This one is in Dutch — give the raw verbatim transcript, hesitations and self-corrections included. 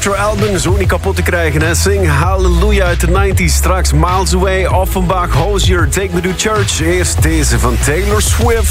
Doctor Alban, zo niet kapot te krijgen, hè. Sing Hallelujah uit de nineties. Straks Miles Away, Offenbach, Hozier, Take Me to Church. Eerst deze van Taylor Swift.